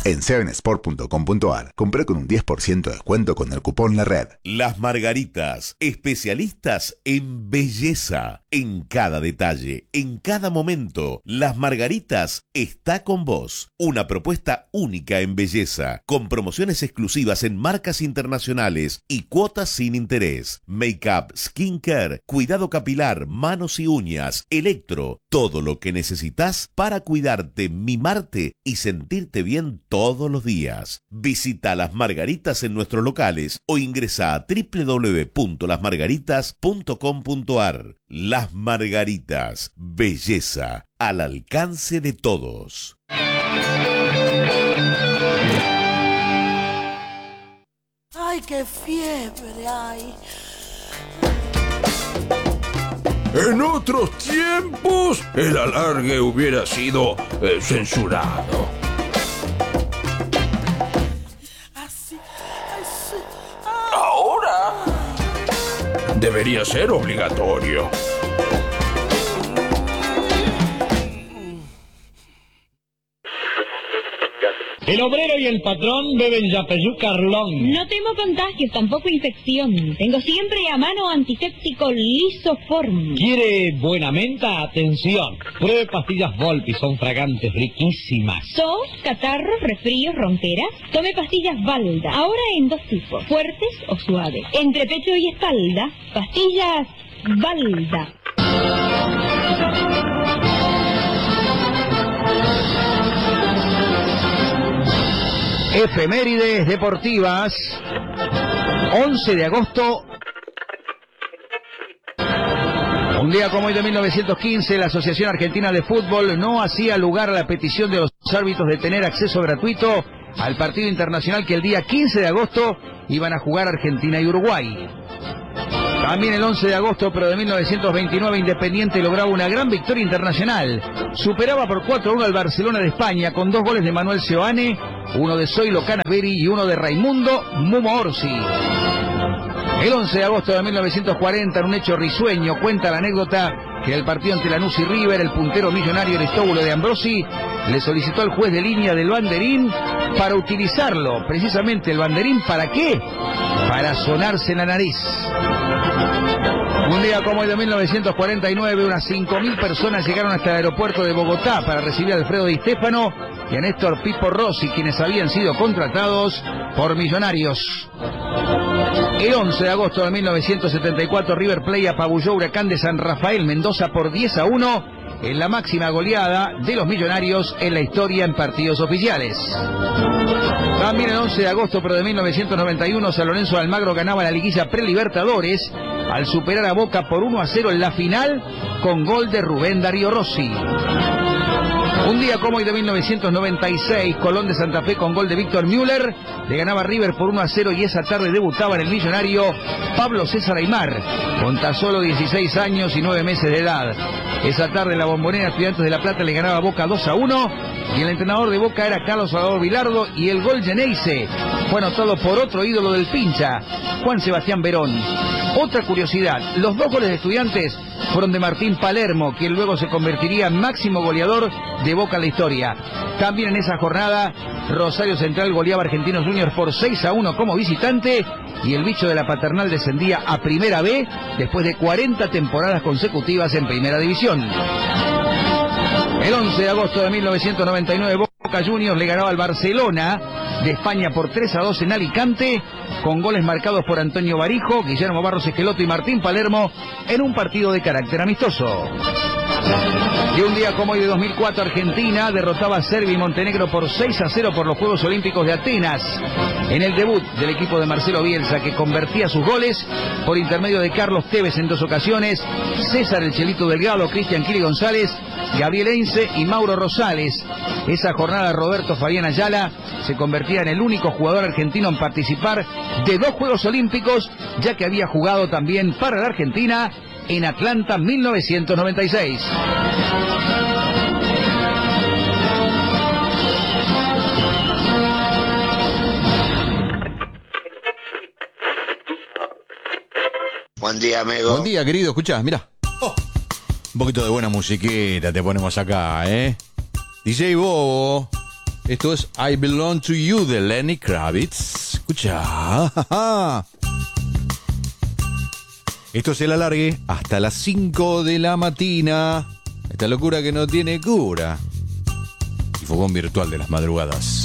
En 7sport.com.ar, compré con un 10% de descuento con el cupón La Red. Las Margaritas, especialistas en belleza. En cada detalle, en cada momento, Las Margaritas está con vos. Una propuesta única en belleza, con promociones exclusivas en marcas internacionales y cuotas sin interés. Make-up, skincare, cuidado capilar, manos y uñas, electro, todo lo que necesitas para cuidarte, mimarte y sentirte bien todos los días. Visita Las Margaritas en nuestros locales o ingresa a www.lasmargaritas.com.ar. Las Margaritas, belleza al alcance de todos. ¡Ay, qué fiebre hay! En otros tiempos, el alargue hubiera sido censurado. Así. Ahora debería ser obligatorio. El obrero y el patrón beben Yapeyú Carlón. No temo contagios, tampoco infección. Tengo siempre a mano antiséptico Lisoform. ¿Quiere buena menta? Atención. Pruebe pastillas Volpi, son fragantes, riquísimas. Tos, catarros, resfríos, ronqueras. Tome pastillas Valda. Ahora en dos tipos, fuertes o suaves. Entre pecho y espalda, pastillas Valda. Efemérides deportivas. 11 de agosto. Un día como hoy de 1915, la Asociación Argentina de Fútbol no hacía lugar a la petición de los árbitros de tener acceso gratuito al partido internacional que el día 15 de agosto iban a jugar Argentina y Uruguay. También el 11 de agosto, pero de 1929, Independiente lograba una gran victoria internacional. Superaba por 4-1 al Barcelona de España con 2 goles de Manuel Seoane, uno de Zoilo Canaveri y uno de Raimundo Mumo Orsi. El 11 de agosto de 1940, en un hecho risueño, cuenta la anécdota que el partido ante Lanús y River, el puntero millonario Aristóbulo de Ambrosi le solicitó al juez de línea del banderín para utilizarlo, precisamente el banderín, ¿para qué? Para sonarse la nariz. Un día como hoy de 1949, unas 5.000 personas llegaron hasta el aeropuerto de Bogotá para recibir a Alfredo Di Stéfano y a Néstor Pipo Rossi, quienes habían sido contratados por Millonarios. El 11 de agosto de 1974, River Plate apabulló a Huracán de San Rafael Mendoza por 10-1 en la máxima goleada de los Millonarios en la historia en partidos oficiales. También el 11 de agosto, pero de 1991, San Lorenzo de Almagro ganaba la liguilla Prelibertadores al superar a Boca por 1-0 en la final con gol de Rubén Darío Rossi. Un día como hoy de 1996, Colón de Santa Fe con gol de Víctor Müller le ganaba a River por 1-0 y esa tarde debutaba en el Millonario Pablo César Aymar, con tan solo 16 años y 9 meses de edad. Esa tarde la Bombonera Estudiantes de La Plata le ganaba a Boca 2-1 y el entrenador de Boca era Carlos Salvador Vilardo y el gol Geneise fue anotado por otro ídolo del pincha, Juan Sebastián Verón. Otra curiosidad, los 2 goles de Estudiantes fueron de Martín Palermo, quien luego se convertiría en máximo goleador de Boca en la historia. También en esa jornada, Rosario Central goleaba a Argentinos Juniors por 6-1 como visitante y el bicho de la Paternal descendía a Primera B después de 40 temporadas consecutivas en Primera División. El 11 de agosto de 1999, Boca Juniors le ganaba al Barcelona de España por 3-2 en Alicante, con goles marcados por Antonio Barijo, Guillermo Barros Esqueloto y Martín Palermo en un partido de carácter amistoso. Y un día como hoy de 2004, Argentina derrotaba a Serbia y Montenegro por 6-0 por los Juegos Olímpicos de Atenas, en el debut del equipo de Marcelo Bielsa, que convertía sus goles por intermedio de Carlos Tevez en 2 ocasiones, César el Chelito Delgado, Cristian Kili González, Gabriel Heinze y Mauro Rosales. Esa jornada, Roberto Fabián Ayala se convertía en el único jugador argentino en participar de 2 Juegos Olímpicos, ya que había jugado también para la Argentina en Atlanta 1996. Buen día, amigo. Buen día, querido. Escuchá, mirá. Oh, un poquito de buena musiquita te ponemos acá, ¿eh? DJ Bobo. Esto es I Belong to You de Lenny Kravitz. Escucha. Esto es el alargue hasta las 5 de la mañana. Esta locura que no tiene cura. Y fogón virtual de las madrugadas.